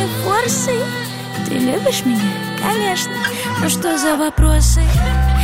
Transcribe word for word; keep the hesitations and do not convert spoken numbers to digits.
все форсы. Ты любишь меня? Конечно. Ну что за вопросы?